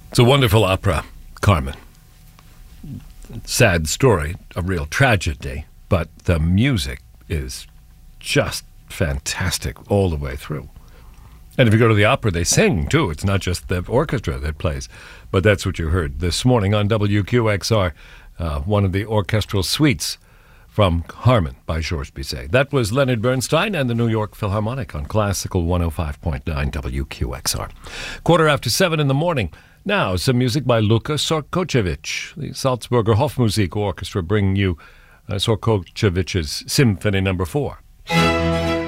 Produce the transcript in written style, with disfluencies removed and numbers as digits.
It's a wonderful opera, Carmen. Sad story, a real tragedy, but the music is just fantastic all the way through. And if you go to the opera, they sing, too. It's not just the orchestra that plays. But that's what you heard this morning on WQXR, one of the orchestral suites from Carmen by Georges Bizet. That was Leonard Bernstein and the New York Philharmonic on Classical 105.9 WQXR. 7:15 in the morning. Now, some music by Luka Sorkocevic. The Salzburger Hofmusik Orchestra bringing you Sorkocevich's Symphony No. 4.